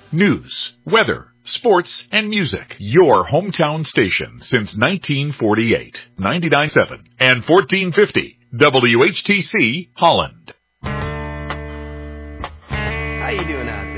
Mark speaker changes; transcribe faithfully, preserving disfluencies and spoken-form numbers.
Speaker 1: news, weather, sports, and music. Your hometown station since nineteen forty-eight. ninety-nine point seven and fourteen fifty W H T C Holland.
Speaker 2: How you doing out